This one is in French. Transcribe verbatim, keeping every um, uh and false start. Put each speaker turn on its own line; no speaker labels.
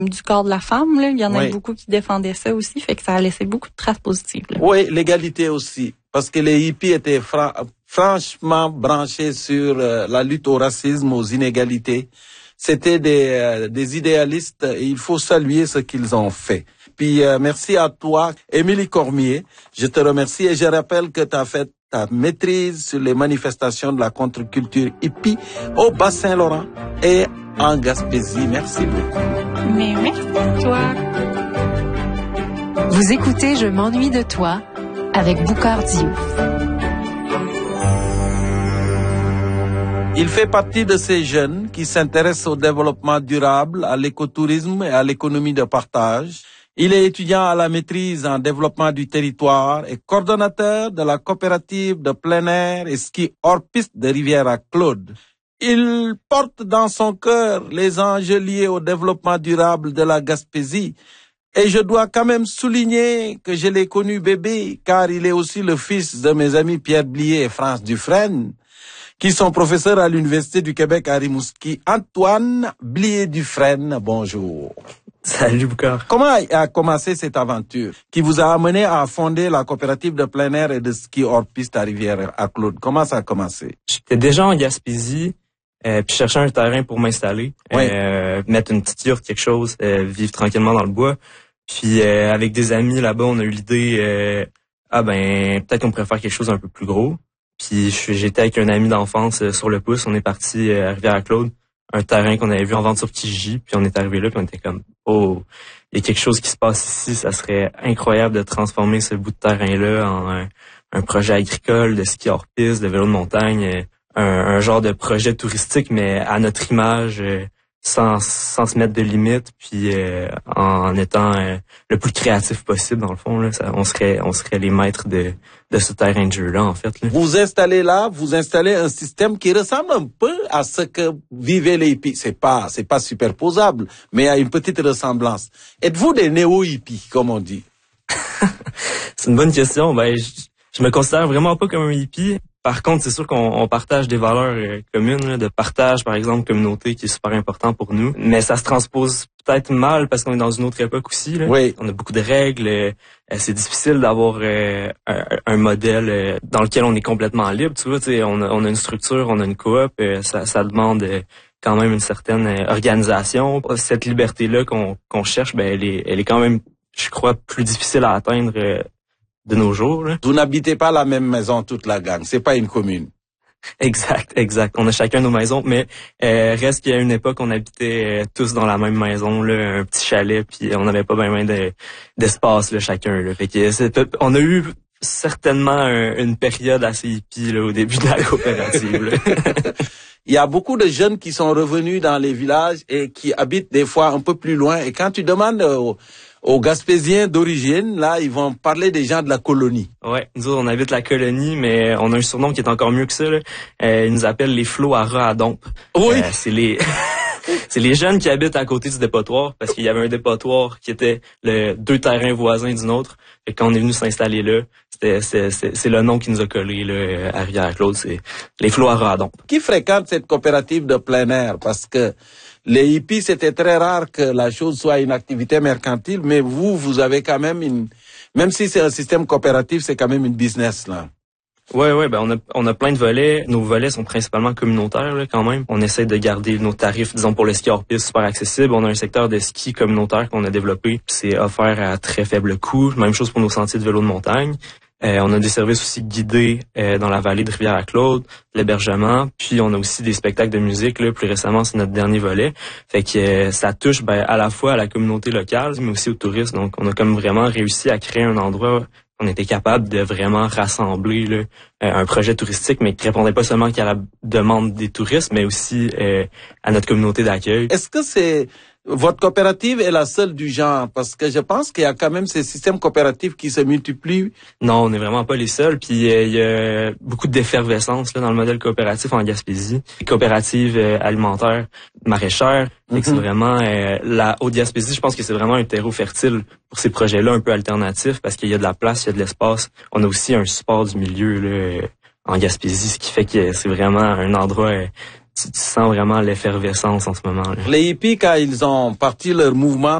du corps de la femme. Là. Il y en
oui.
a beaucoup qui défendaient ça aussi, fait que ça a laissé beaucoup de traces positives. Là.
Oui, l'égalité aussi, parce que les hippies étaient fra- franchement branchés sur euh, la lutte au racisme, aux inégalités. C'était des, euh, des idéalistes et il faut saluer ce qu'ils ont fait. Puis euh, merci à toi, Émilie Cormier. Je te remercie et je rappelle que tu as fait ta maîtrise sur les manifestations de la contre-culture hippie au Bas-Saint-Laurent et en Gaspésie. Merci beaucoup.
Mais merci à toi.
Vous écoutez Je m'ennuie de toi avec Boucard Diouf.
Il fait partie de ces jeunes qui s'intéressent au développement durable, à l'écotourisme et à l'économie de partage. Il est étudiant à la maîtrise en développement du territoire et coordonnateur de la coopérative de plein air et ski hors piste de Rivière-à-Claude. Il porte dans son cœur les enjeux liés au développement durable de la Gaspésie. Et je dois quand même souligner que je l'ai connu bébé, car il est aussi le fils de mes amis Pierre Blier et France Dufresne, qui sont professeurs à l'Université du Québec à Rimouski. Antoine Blier-Dufresne, bonjour.
Salut Boucard.
Comment a commencé cette aventure qui vous a amené à fonder la coopérative de plein air et de ski hors piste à Rivière-à-Claude? Comment ça a commencé?
J'étais déjà en Gaspésie, euh, puis je cherchais un terrain pour m'installer,
oui.
euh, mettre une petite yurte, quelque chose, euh, vivre tranquillement dans le bois. Puis euh, avec des amis là-bas, on a eu l'idée, euh, ah ben peut-être qu'on pourrait faire quelque chose un peu plus gros. Puis j'étais avec un ami d'enfance euh, sur le pouce, on est parti euh, à Rivière-à-Claude, un terrain qu'on avait vu en vente sur Kijiji, puis on est arrivé là, puis on était comme, oh, il y a quelque chose qui se passe ici, ça serait incroyable de transformer ce bout de terrain-là en un, un projet agricole, de ski hors piste, de vélo de montagne, un, un genre de projet touristique, mais à notre image, euh, sans sans se mettre de limites, puis euh, en étant euh, le plus créatif possible, dans le fond, là, ça, on serait on serait les maîtres de de ce terrain de jeu-là, en fait. Là.
Vous installez là, vous installez un système qui ressemble un peu à ce que vivaient les hippies. C'est pas, c'est pas superposable, mais il y a une petite ressemblance. Êtes-vous des néo-hippies, comme on dit?
C'est une bonne question. Ben, je, je me considère vraiment pas comme un hippie. Par contre, c'est sûr qu'on on partage des valeurs euh, communes, là, de partage, par exemple, communauté, qui est super important pour nous. Mais ça se transpose peut-être mal parce qu'on est dans une autre époque aussi. Là.
Oui.
On a beaucoup de règles. Euh, c'est difficile d'avoir euh, un, un modèle euh, dans lequel on est complètement libre. Tu vois, tu sais, on a, on a une structure, on a une coop. Euh, ça, ça demande euh, quand même une certaine euh, organisation. Cette liberté-là qu'on, qu'on cherche, ben, elle est, elle est quand même, je crois, plus difficile à atteindre. Euh, de nos jours. Là.
Vous n'habitez pas la même maison toute la gang, c'est pas une commune.
Exact, exact. On a chacun nos maisons, mais euh, reste qu'à une époque, on habitait euh, tous dans la même maison, là, un petit chalet, puis on n'avait pas bien de, d'espace là, chacun. Là. Fait que c'est, on a eu certainement un, une période assez hippie là, au début de la coopérative. Là.
Il y a beaucoup de jeunes qui sont revenus dans les villages et qui habitent des fois un peu plus loin. Et quand tu demandes aux, aux Gaspésiens d'origine, là, ils vont parler des gens de la colonie.
Ouais, nous autres, on habite la colonie, mais on a un surnom qui est encore mieux que ça. Là. Euh, ils nous appellent les flots à rats à dompe.
Oui.
Euh, c'est les... C'est les jeunes qui habitent à côté du dépotoir, parce qu'il y avait un dépotoir qui était le deux terrains voisins d'une autre. Et quand on est venu s'installer là, c'était, c'est, c'est, c'est le nom qui nous a collé là, à Rivière-Claude, c'est les flots à Radon.
Qui fréquente cette coopérative de plein air? Parce que les hippies, c'était très rare que la chose soit une activité mercantile, mais vous, vous avez quand même une... Même si c'est un système coopératif, c'est quand même une business, là.
Ouais, ouais, ben on a on a plein de volets. Nos volets sont principalement communautaires là, quand même. On essaie de garder nos tarifs, disons pour le ski hors piste, super accessibles. On a un secteur de ski communautaire qu'on a développé, c'est offert à très faible coût. Même chose pour nos sentiers de vélo de montagne. Euh, on a des services aussi guidés euh, dans la vallée de Rivière-à-Claude, l'hébergement, puis on a aussi des spectacles de musique. Là, plus récemment, c'est notre dernier volet. Fait que euh, ça touche ben, à la fois à la communauté locale, mais aussi aux touristes. Donc, on a comme vraiment réussi à créer un endroit. On était capable de vraiment rassembler là, un projet touristique, mais qui répondait pas seulement qu'à la demande des touristes, mais aussi euh, à notre communauté d'accueil.
Est-ce que c'est votre coopérative est la seule du genre? Parce que je pense qu'il y a quand même ces systèmes coopératifs qui se multiplient.
Non, on n'est vraiment pas les seuls. Puis euh, il y a beaucoup d'effervescence là dans le modèle coopératif en Gaspésie. Les coopératives euh, alimentaires, maraîchères. Mm-hmm. C'est vraiment euh, la Haute-Gaspésie, je pense que c'est vraiment un terreau fertile pour ces projets-là un peu alternatifs parce qu'il y a de la place, il y a de l'espace. On a aussi un support du milieu là, en Gaspésie, ce qui fait que c'est vraiment un endroit tu, tu sens vraiment l'effervescence en ce moment. Là.
Les hippies, quand ils ont parti leur mouvement